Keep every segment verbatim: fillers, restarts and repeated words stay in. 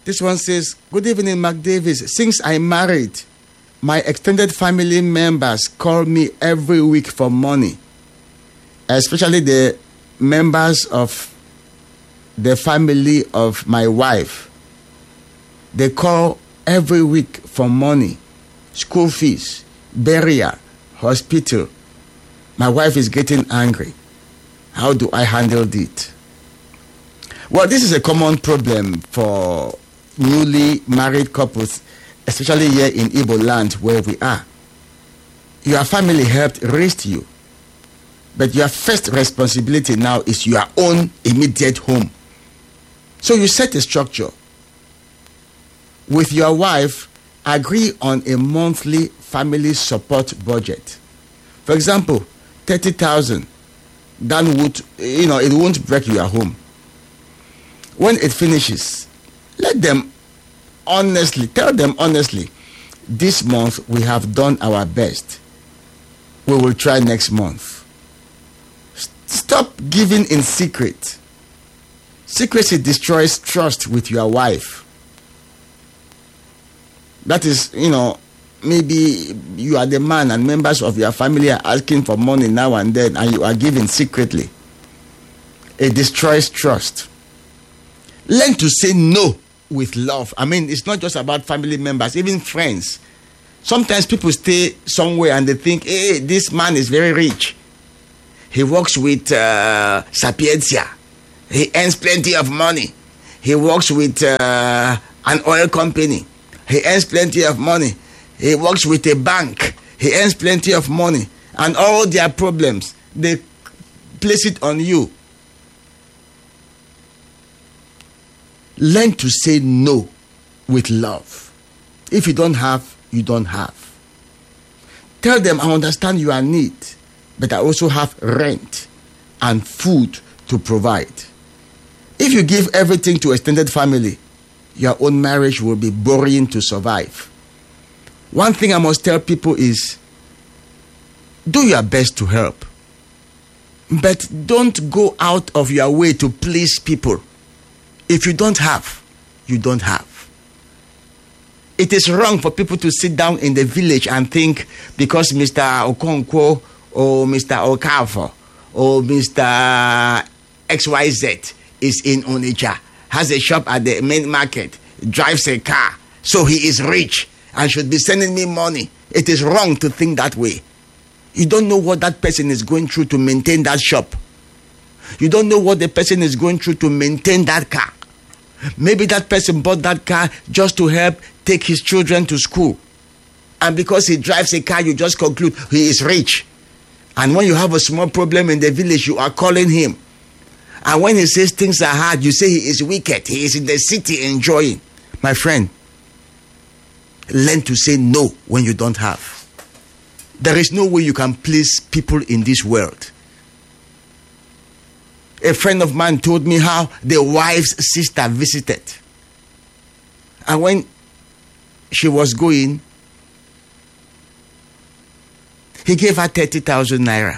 This one says, good evening, Mark Davis. Since I married, my extended family members call me every week for money, especially the members of the family of my wife. They call every week for money, school fees, burial, hospital. My wife is getting angry. How do I handle it? Well, this is a common problem for newly married couples, especially here in Igbo land where we are. Your family helped raise you, but your first responsibility now is your own immediate home. So you set a structure. With your wife, agree on a monthly family support budget. For example, thirty thousand. That would, you know, it won't break your home. When it finishes, let them honestly, tell them honestly, this month we have done our best. We will try next month. Stop giving in secret. Secrecy destroys trust with your wife. That is, you know, maybe you are the man and members of your family are asking for money now and then and you are giving secretly. It destroys trust. Learn to say no with love. I mean, it's not just about family members, even friends. Sometimes people stay somewhere and they think, hey, this man is very rich. He works with uh, Sapientia. He earns plenty of money. He works with uh, an oil company. He earns plenty of money. He works with a bank. He earns plenty of money. And all their problems, they place it on you. Learn to say no with love. If you don't have, you don't have. Tell them, I understand your need, but I also have rent and food to provide. If you give everything to extended family, your own marriage will be boring to survive. One thing I must tell people is, do your best to help, but don't go out of your way to please people. If you don't have, you don't have. It is wrong for people to sit down in the village and think because Mister Okonkwo or Mister Okafor or Mister X Y Z is in Onitsha, has a shop at the main market, drives a car, so he is rich and should be sending me money. It is wrong to think that way. You don't know what that person is going through to maintain that shop. You don't know what the person is going through to maintain that car. Maybe that person bought that car just to help take his children to school. And because he drives a car, you just conclude he is rich. And when you have a small problem in the village, you are calling him. And when he says things are hard, you say he is wicked. He is in the city enjoying. My friend, learn to say no when you don't have. There is no way you can please people in this world. A friend of mine told me how the wife's sister visited. And when she was going, he gave her thirty thousand naira.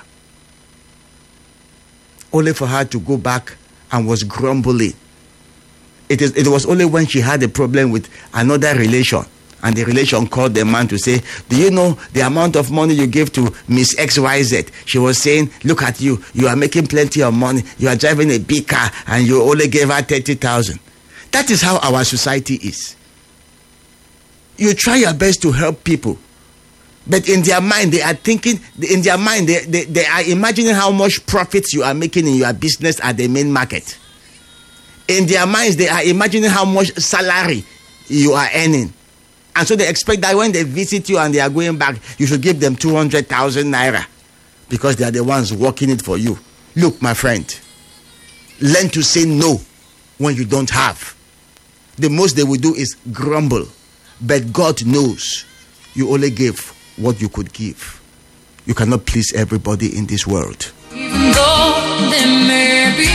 Only for her to go back and was grumbling. It is. It was only when she had a problem with another relation. And the relation called the man to say, do you know the amount of money you gave to Miss X Y Z? She was saying, look at you. You are making plenty of money. You are driving a big car and you only gave her thirty thousand. That is how our society is. You try your best to help people. But in their mind, they are thinking, in their mind, they, they, they are imagining how much profits you are making in your business at the main market. In their minds, they are imagining how much salary you are earning. And so they expect that when they visit you and they are going back, you should give them two hundred thousand naira because they are the ones working it for you. Look, my friend, learn to say no when you don't have. The most they will do is grumble. But God knows you only gave what you could give. You cannot please everybody in this world. Even though there may be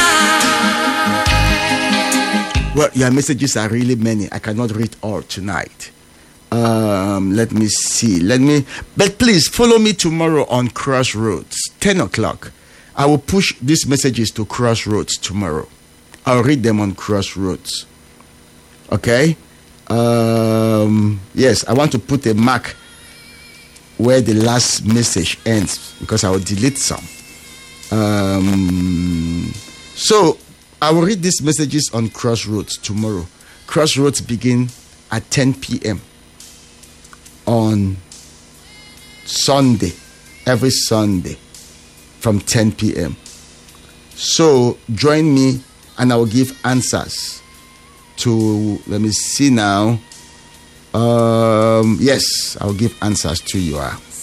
time. Well, your messages are really many. I cannot read all tonight. Um, let me see. Let me. But please follow me tomorrow on Crossroads, ten o'clock. I will push these messages to Crossroads tomorrow. I'll read them on Crossroads. Okay? Um, yes, I want to put a mark where the last message ends because I will delete some. Um, so I will read these messages on Crossroads tomorrow. Crossroads begin at ten p.m. on Sunday, every Sunday from ten p.m. So join me and I will give answers to, let me see now. Um, yes, I'll give answers to you.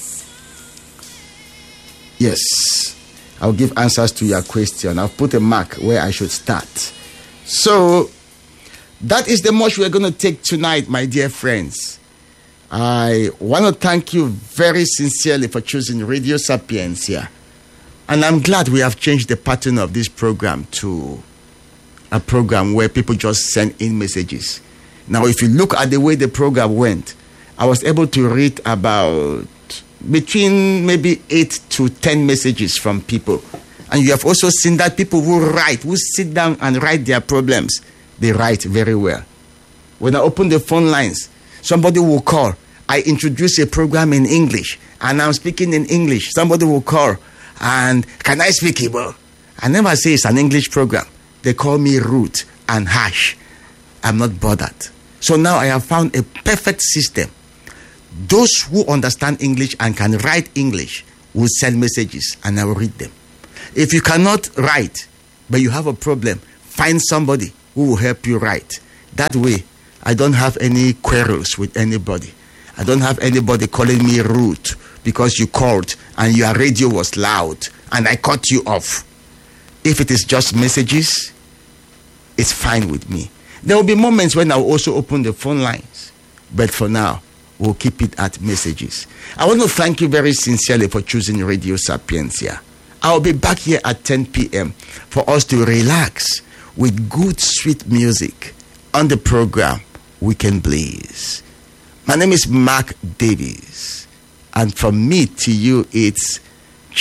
Yes, I'll give answers to your question. I'll put a mark where I should start. So that is the much we're going to take tonight, my dear friends. I want to thank you very sincerely for choosing Radio Sapiencia. And I'm glad we have changed the pattern of this program to a program where people just send in messages. Now, if you look at the way the program went, I was able to read about between maybe eight to ten messages from people. And you have also seen that people who write, who sit down and write their problems, they write very well. When I open the phone lines, somebody will call. I introduce a program in English, and I'm speaking in English. Somebody will call, and can I speak Igbo? I never say it's an English program. They call me rude and harsh. I'm not bothered. So now I have found a perfect system. Those who understand English and can write English will send messages, and I will read them. If you cannot write, but you have a problem, find somebody who will help you write. That way, I don't have any quarrels with anybody. I don't have anybody calling me rude because you called and your radio was loud and I cut you off. If it is just messages, it's fine with me. There will be moments when I'll also open the phone lines. But for now, we'll keep it at messages. I want to thank you very sincerely for choosing Radio Sapiencia. I'll be back here at ten p.m. for us to relax with good, sweet music on the program Weekend Blaze. My name is Mark Davies. And from me to you, it's